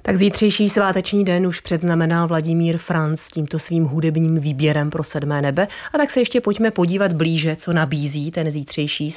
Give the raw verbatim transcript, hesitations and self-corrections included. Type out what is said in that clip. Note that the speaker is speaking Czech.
Tak zítřejší sváteční den už předznamenal Vladimír Franc s tímto svým hudebním výběrem pro sedmé nebe. A tak se ještě pojďme podívat blíže, co nabízí ten zítřejší